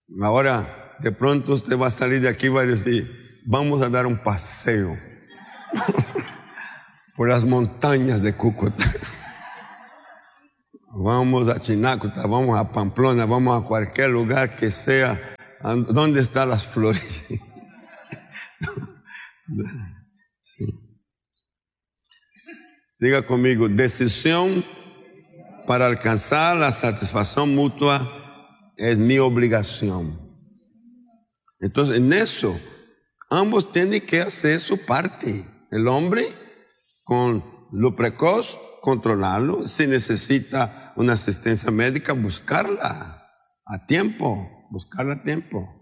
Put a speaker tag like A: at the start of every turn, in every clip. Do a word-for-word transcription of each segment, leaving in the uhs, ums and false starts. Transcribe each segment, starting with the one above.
A: Ahora, de pronto usted va a salir de aquí y va a decir, vamos a dar un paseo por las montañas de Cúcuta. Vamos a Chinácuta, vamos a Pamplona, vamos a cualquier lugar que sea. ¿Dónde están las flores? Sí. Diga conmigo, decisión para alcanzar la satisfacción mutua es mi obligación. Entonces, en eso, ambos tienen que hacer su parte. El hombre, con lo precoz, controlarlo. Si necesita una asistencia médica, buscarla a tiempo, buscarla a tiempo.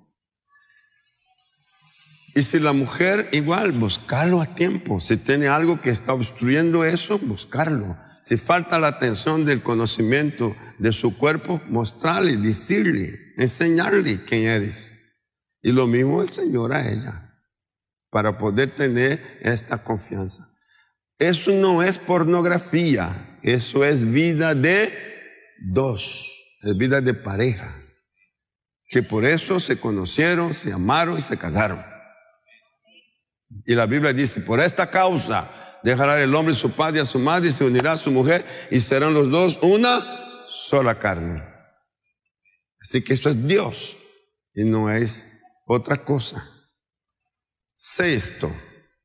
A: Y si la mujer, igual, buscarlo a tiempo. Si tiene algo que está obstruyendo eso, buscarlo. Si falta la atención del conocimiento de su cuerpo, mostrarle, decirle, enseñarle quién eres. Y lo mismo el Señor a ella, para poder tener esta confianza. Eso no es pornografía, eso es vida de dos, es vida de pareja, que por eso se conocieron, se amaron y se casaron. Y la Biblia dice, por esta causa dejará el hombre su padre y a su madre y se unirá a su mujer y serán los dos una sola carne. Así que eso es Dios y no es otra cosa. Sexto,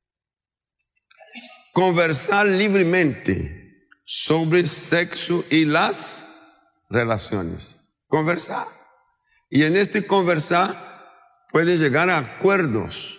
A: conversar libremente sobre sexo y las relaciones. Conversar. Y en este conversar puede llegar a acuerdos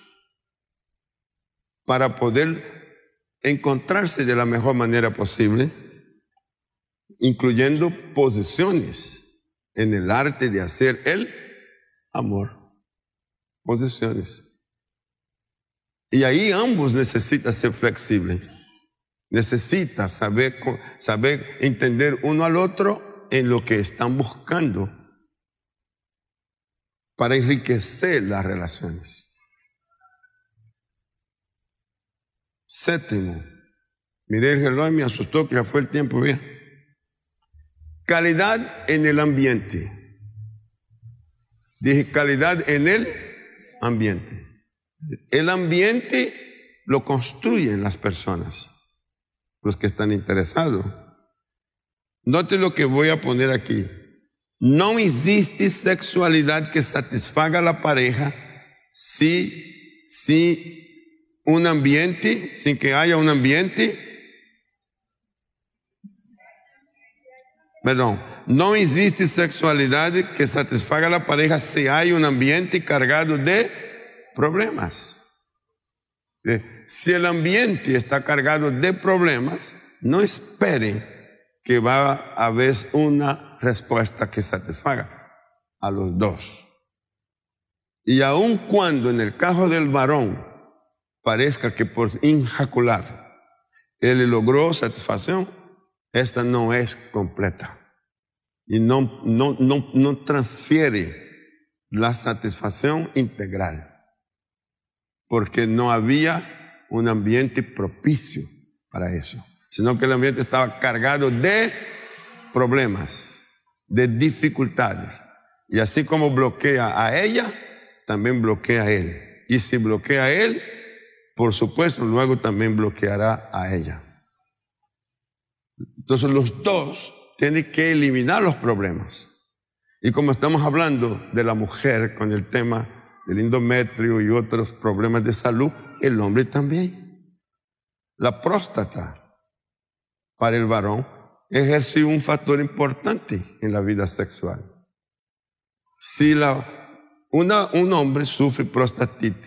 A: para poder encontrarse de la mejor manera posible, incluyendo posiciones en el arte de hacer el amor. Posiciones. Y ahí ambos necesitan ser flexibles. Necesitan saber, saber entender uno al otro en lo que están buscando para enriquecer las relaciones. Séptimo, miré el reloj y me asustó que ya fue el tiempo, bien. Calidad en el ambiente. Dije calidad en el ambiente. El ambiente lo construyen las personas, los que están interesados. Note lo que voy a poner aquí. No existe sexualidad que satisfaga a la pareja si, si un ambiente, sin que haya un ambiente, perdón, no existe sexualidad que satisfaga a la pareja si hay un ambiente cargado de problemas. Si el ambiente está cargado de problemas, no esperen que va a haber una respuesta que satisfaga a los dos. Y aun cuando en el caso del varón parezca que por injacular él logró satisfacción, esta no es completa. Y no, no, no, no transfiere la satisfacción integral. Porque no había un ambiente propicio para eso. Sino que el ambiente estaba cargado de problemas, de dificultades. Y así como bloquea a ella, también bloquea a él. Y si bloquea a él, por supuesto, luego también bloqueará a ella. Entonces los dos tienen que eliminar los problemas. Y como estamos hablando de la mujer con el tema del endometrio y otros problemas de salud, el hombre también. La próstata para el varón ejerce un factor importante en la vida sexual. Si la, una, un hombre sufre prostatitis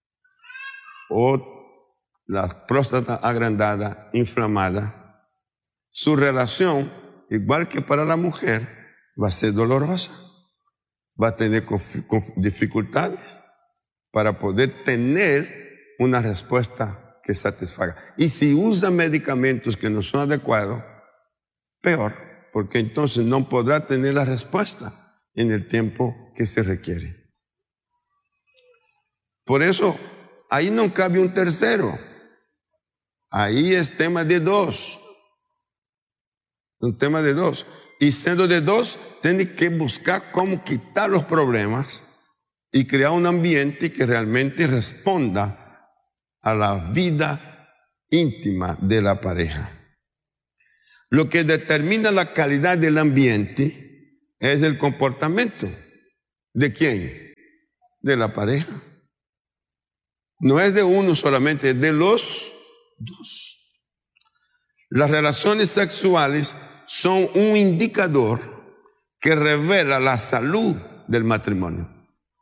A: o la próstata agrandada, inflamada, su relación, igual que para la mujer, va a ser dolorosa. Va a tener dificultades para poder tener una respuesta que satisfaga. Y si usa medicamentos que no son adecuados, peor, porque entonces no podrá tener la respuesta en el tiempo que se requiere. Por eso, ahí no cabe un tercero. Ahí es tema de dos. Un tema de dos. y siendo de dos, tiene que buscar cómo quitar los problemas y crear un ambiente que realmente responda a la vida íntima de la pareja. Lo que determina la calidad del ambiente es el comportamiento. ¿De quién? De la pareja. No es de uno solamente, es de los dos. Las relaciones sexuales son un indicador que revela la salud del matrimonio.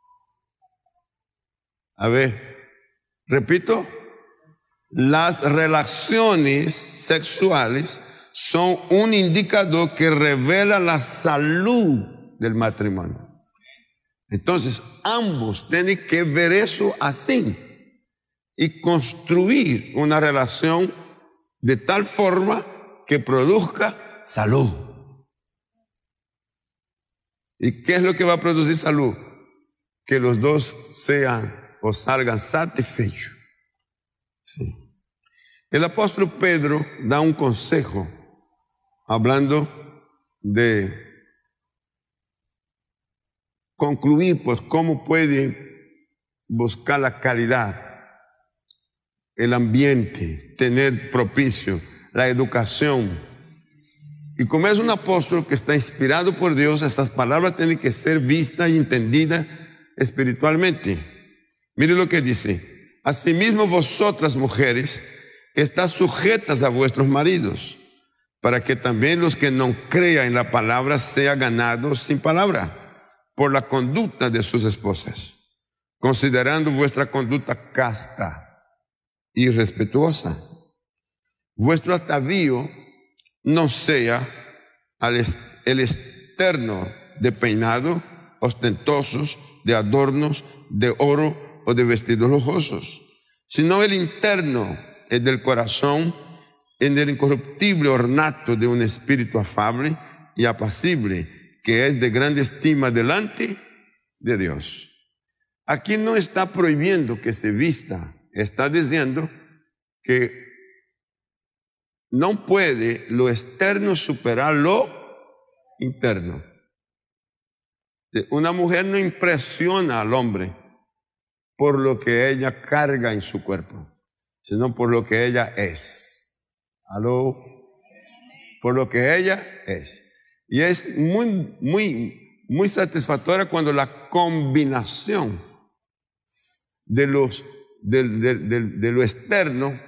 A: A ver, repito, las relaciones sexuales son un indicador que revela la salud del matrimonio. Entonces, ambos tienen que ver eso así y construir una relación de tal forma que produzca salud. ¿Y qué es lo que va a producir salud? Que los dos sean o salgan satisfechos. Sí. El apóstol Pedro da un consejo hablando de concluir, pues, cómo pueden buscar la calidad, el ambiente, tener propicio, la educación. Y como es un apóstol que está inspirado por Dios, estas palabras tienen que ser vistas y entendidas espiritualmente. Mire lo que dice: asimismo vosotras, mujeres, estás sujetas a vuestros maridos, para que también los que no crean en la palabra sean ganados sin palabra, por la conducta de sus esposas, considerando vuestra conducta casta y respetuosa. Vuestro atavío no sea el externo de peinado, ostentosos, de adornos, de oro o de vestidos lujosos, sino el interno, el del corazón, en el incorruptible ornato de un espíritu afable y apacible, que es de grande estima delante de Dios. Aquí no está prohibiendo que se vista, está diciendo que no puede lo externo superar lo interno. Una mujer no impresiona al hombre por lo que ella carga en su cuerpo, sino por lo que ella es. ¿Aló? Por lo que ella es. Y es muy, muy, muy satisfactoria cuando la combinación de, los, de, de, de, de lo externo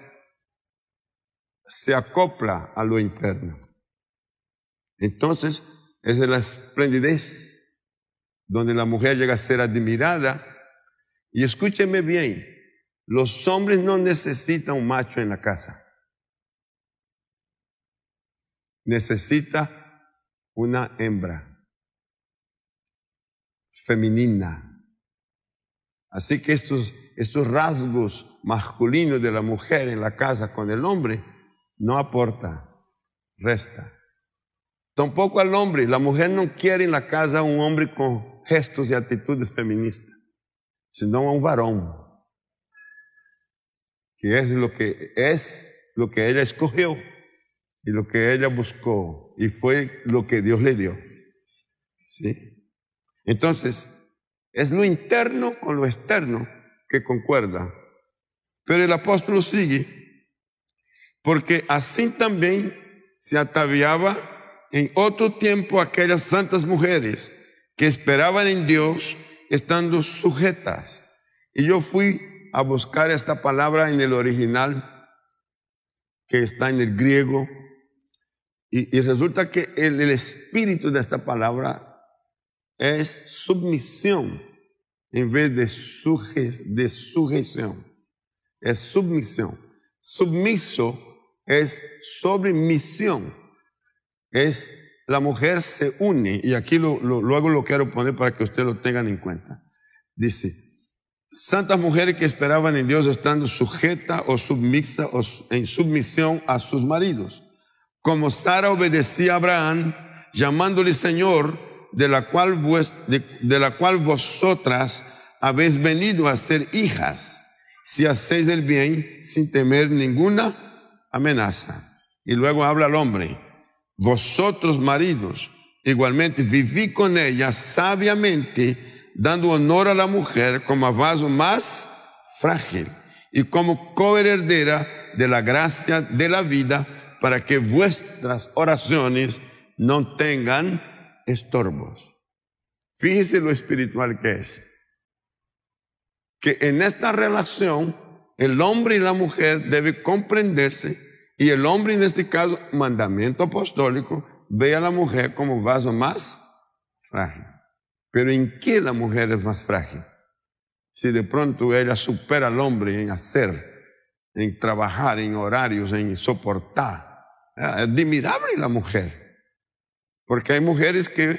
A: se acopla a lo interno. Entonces, es de la esplendidez donde la mujer llega a ser admirada. Y escúcheme bien, los hombres no necesitan un macho en la casa. Necesita una hembra femenina. Así que estos, estos rasgos masculinos de la mujer en la casa con el hombre no aporta, resta. Tampoco al hombre. La mujer no quiere en la casa un hombre con gestos y actitudes feministas, sino a un varón, que es lo que es lo que ella escogió y lo que ella buscó, y fue lo que Dios le dio. ¿Sí? Entonces, es lo interno con lo externo que concuerda. Pero el apóstol sigue, porque así también se ataviaba en otro tiempo aquellas santas mujeres que esperaban en Dios estando sujetas. Y yo fui a buscar esta palabra en el original, que está en el griego, y, y resulta que el, el espíritu de esta palabra es submisión en vez de, suje, de sujeción. Es submisión. Submiso es sobre misión. Es la mujer se une, y aquí lo, lo, luego lo quiero poner para que ustedes lo tengan en cuenta. Dice: santas mujeres que esperaban en Dios estando sujetas o sumisas o en submisión a sus maridos, como Sara obedecía a Abraham, llamándole Señor, de la cual, vos, de, de la cual vosotras habéis venido a ser hijas, si hacéis el bien sin temer ninguna amenaza. Y luego habla al hombre: vosotros maridos, Igualmente, viví con ella sabiamente, dando honor a la mujer como vaso más frágil y como coheredera de la gracia de la vida, para que vuestras oraciones no tengan estorbos. Fíjese lo espiritual que es. Que en esta relación, el hombre y la mujer deben comprenderse, y el hombre, en este caso, mandamiento apostólico, ve a la mujer como vaso más frágil. Pero ¿en qué la mujer es más frágil? Si de pronto ella supera al hombre en hacer, en trabajar, en horarios, en soportar. Es admirable la mujer. Porque hay mujeres que